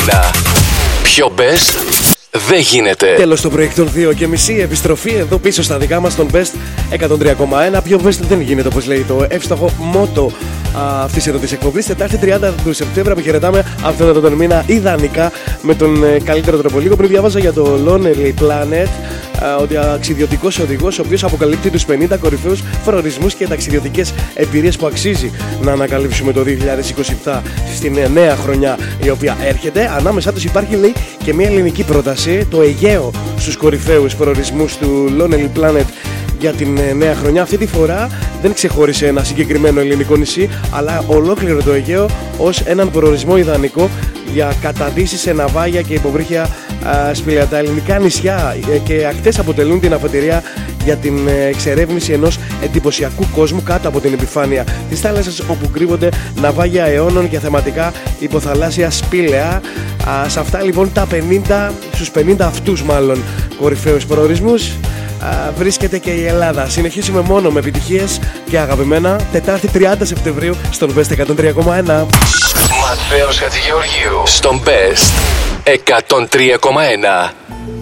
Πιο best δεν γίνεται. Τέλος το project των 2.30. Επιστροφή εδώ πίσω στα δικά μας των Best 103,1. Πιο best δεν γίνεται, όπως λέει το εύστοχο μότο αυτής εδώ της εκπομπής. Τετάρτη 30 του Σεπτέμβρη αποχαιρετάμε αυτόν τον μήνα ιδανικά με τον καλύτερο τρόπο. Λίγο πριν διάβαζα για το Lonely Planet ότι αξιδιωτικός οδηγός, ο οποίος αποκαλύπτει τους 50 κορυφαίους προορισμούς και ταξιδιωτικές εμπειρίες που αξίζει να ανακαλύψουμε το 2027 στην νέα χρονιά η οποία έρχεται. Ανάμεσά τους υπάρχει, λέει, και μια ελληνική πρόταση, το Αιγαίο στους κορυφαίους προορισμούς του Lonely Planet για την νέα χρονιά. Αυτή τη φορά δεν ξεχώρισε ένα συγκεκριμένο ελληνικό νησί, αλλά ολόκληρο το Αιγαίο ως έναν προορισμό ιδανικό για καταδύσεις σε ναυάγια και υποβρύχια σπήλαια. Τα ελληνικά νησιά και ακτές αποτελούν την αφετηρία για την εξερεύνηση ενός εντυπωσιακού κόσμου κάτω από την επιφάνεια της θάλασσας, όπου κρύβονται ναυάγια αιώνων και θεματικά υποθαλάσσια σπήλαια. Σε αυτά λοιπόν στους 50 αυτούς μάλλον κορυφαίους προορισμούς βρίσκεται και η Ελλάδα. Συνεχίσουμε μόνο με επιτυχίες και αγαπημένα. Τετάρτη 30 Σεπτεμβρίου στον Best 103,1. Ματθαίος Χατζηγεωργίου στον Best 103,1.